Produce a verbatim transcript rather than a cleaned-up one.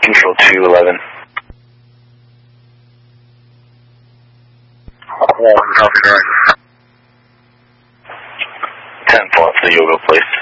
Control two eleven. ten four to the yoga place.